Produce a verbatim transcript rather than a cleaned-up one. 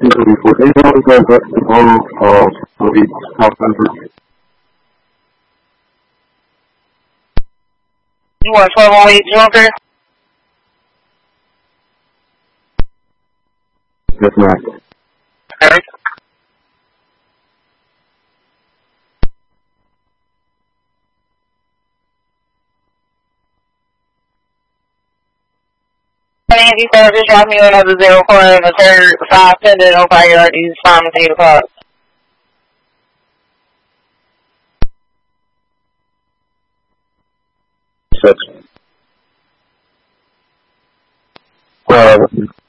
before anyone goes up to tomorrow, uh, for each house member. You want twelve oh eight Joker? Yes, ma'am. Okay. Nancy said just drop me another zero four and a third five pendant on fire at these time at eight o'clock. Six. Uh,